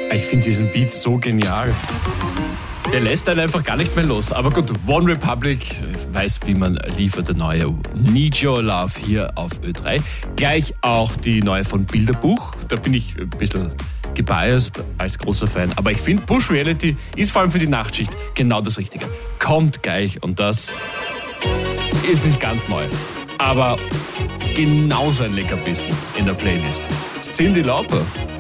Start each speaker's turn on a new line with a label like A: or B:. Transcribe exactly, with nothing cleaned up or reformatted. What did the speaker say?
A: Ich finde diesen Beat so genial. Der lässt einen einfach gar nicht mehr los. Aber gut, One Republic weiß, wie man liefert, der neue Need Your Love hier auf Ö drei. Gleich auch die neue von Bilderbuch. Da bin ich ein bisschen gebiased als großer Fan. Aber ich finde, Push Reality ist vor allem für die Nachtschicht genau das Richtige. Kommt gleich und das ist nicht ganz neu. Aber genauso ein Leckerbissen in der Playlist. Cyndi Lauper.